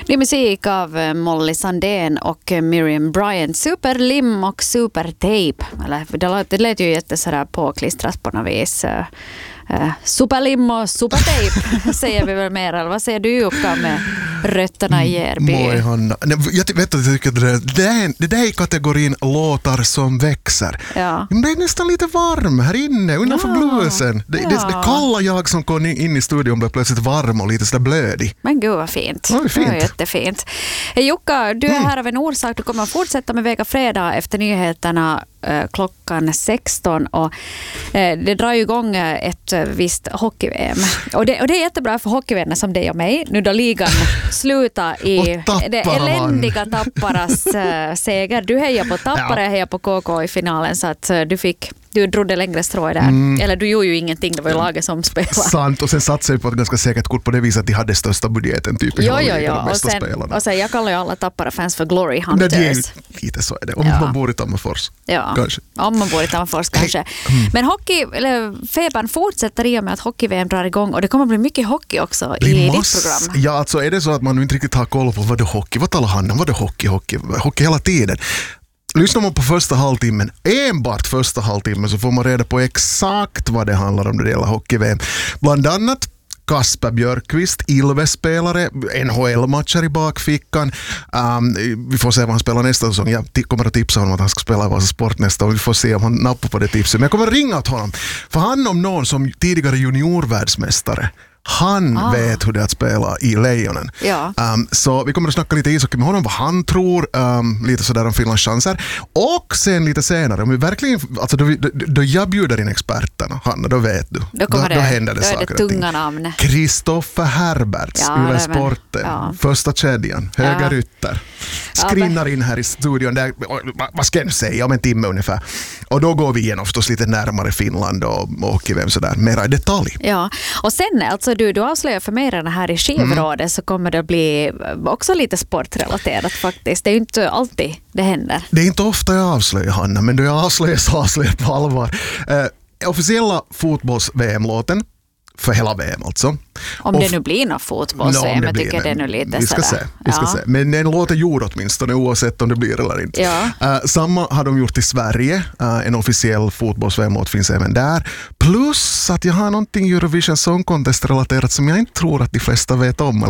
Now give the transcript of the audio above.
Det är musik av Molly Sandén och Miriam Bryant. Superlim och supertape. Det lät ju jättesådär påklistrat på något vis. Superlim och supertape säger vi väl mer. Eller vad säger du, Jukka, med rötterna i Järby? Moi, Hanna. Jag vet att jag tycker det där är kategorin låtar som växer. Ja. Men det är nästan lite varm här inne, unnanför blusen. Det kalla jag som kom in i studion blev plötsligt varm och lite sådär blödig. Men gud vad fint. Ja, det är fint. Det var jättefint. Jukka, du är här av en orsak. Du kommer att fortsätta med Vega Fredag efter nyheterna klockan 16 och det drar ju igång ett visst hockey-VM. Och det är jättebra för hockeyvänner som dig och mig. Nu då ligan slutar i det eländiga Tapparas seger. Du hejar på Tappara, jag hejar på KK i finalen, så att du drog det längre strå där. Eller du gjorde ju ingenting, det var ju laget som spelade. Sant, och sen satsade vi på ett ganska säkert kort på det viset att de hade största budgeten typ i de bästa spelarna. Och sen jag kallar ju alla Tappara-fans för Glory Hunters. Det är lite så är det. Om man bor i Tammerfors. Ja, kanske. Om man bor i Tammerfors kanske. Men febern fortsätter i och med att hockey-VM drar igång, och det kommer bli mycket hockey också i ditt program. Ja, alltså är det så att man inte riktigt har koll på vad det är hockey, vad talar han om, vad det är hockey hela tiden. Lyssnar man på första halvtimmen, enbart första halvtimmen, så får man reda på exakt vad det handlar om när det gäller hockey-VM. Bland annat Kasper Björkqvist, Ilves-spelare, NHL-matcher i bakfickan. Vi får se vad han spelar nästa säsong. Jag kommer att tipsa honom att han ska spela i Vasa Sport nästa, och vi får se om han nappar på det tipset. Men jag kommer att ringa åt honom. För han om någon som tidigare juniorvärldsmästare, han vet hur det är att spela i Lejonen. Ja. Så vi kommer att snacka lite ishockey med honom, vad han tror, lite sådär om Finlands chanser. Och sen lite senare, om vi verkligen, alltså då jag bjuder in experterna, Hanna, då vet du. Då händer det saker. Då är det tunga namn. Kristoffer Herberts, Yle Sporten, första kedjan, högerytter. Skrinnar in här i studion, där, vad ska jag säga, om en timme ungefär. Och då går vi igenom förstås lite närmare Finland och hockey-VM sådär, mera i detalj. Ja, och sen alltså du avslöjar för mig redan här i skivrådet så kommer det bli också lite sportrelaterat faktiskt. Det är ju inte alltid det händer. Det är inte ofta jag avslöjar, Hanna, men då jag avslöjar så avslöjar på allvar. Officiella fotbolls-VM-låten för hela VM alltså. Om det nu blir något fotbolls-VM, jag tycker det är nu lite vi ska se. Men en låt är gjord åtminstone, oavsett om det blir eller inte. Ja. Samma har de gjort i Sverige. En officiell fotbolls-VM-låt finns även där. Plus att jag har någonting Eurovision Song Contest relaterat som jag inte tror att de flesta vet om.